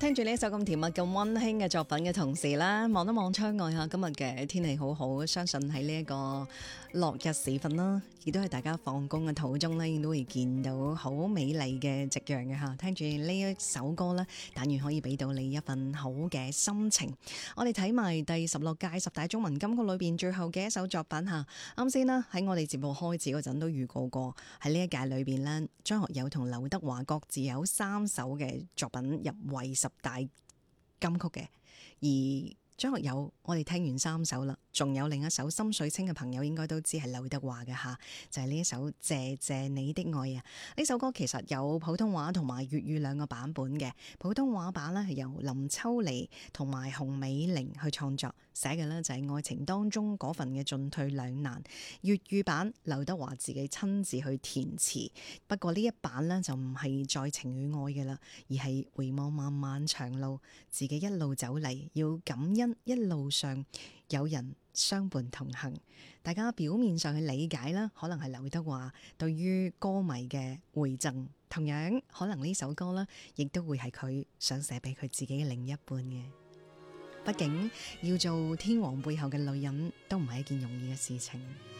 聽住呢一首咁甜蜜、咁溫馨嘅作品嘅同時啦，望一望窗外嚇，今日嘅天氣好好，相信喺呢一個落日時分啦，亦都係大家放工嘅途中咧，亦都會見到好美麗嘅夕陽嘅嚇。聽住呢一首歌咧，但願可以俾到你一份好嘅心情。我哋睇埋第16屆10大中文金曲裏邊最後嘅一首作品嚇。啱先啦，喺我哋節目開始嗰陣都預告過，喺呢一屆裏邊咧，張學友同劉德華各自有3首嘅作品入圍10大金曲嘅，而張學友我哋聽完3首啦，仲有另一首心水清嘅朋友應該都知係劉德華嘅吓，就係呢一首謝謝你的愛啊。呢首歌其實有普通話同埋粵語兩個版本嘅，普通話版呢係由林秋離同埋洪美玲去創作寫嘅呢，就係愛情當中嗰份嘅進退兩難，粵語版劉德華自己親自去填詞，不過呢一版呢，就唔係在情與愛嘅啦，而係回望漫漫長路，自己一路走嚟要感恩一路上有人相伴同行。大家表面上去理解啦，可能係劉德華對於歌迷嘅回贈，同樣可能呢首歌啦，亦都會係佢想寫俾佢自己嘅另一半嘅。畢竟要做天王背後嘅女人都唔係一件容易嘅事情。